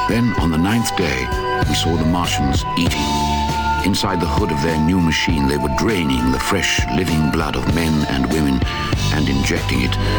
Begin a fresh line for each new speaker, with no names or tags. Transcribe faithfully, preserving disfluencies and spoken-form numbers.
Then, on the ninth day, we saw the Martians eating. Inside the hood of their new machine, they were draining the fresh, living blood of men and women and injecting it